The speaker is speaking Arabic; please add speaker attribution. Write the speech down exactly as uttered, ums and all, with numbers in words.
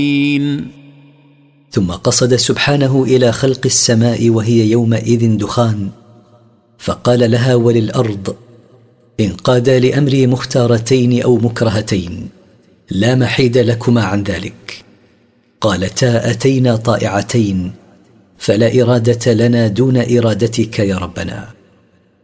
Speaker 1: ثم قصد سبحانه إلى خلق السماء وهي يومئذ دخان، فقال لها وللأرض: انقادا لأمري مختارتين أو مكرهتين لا محيد لكما عن ذلك. قالتا: أتينا طائعتين، فلا إرادة لنا دون إرادتك يا ربنا.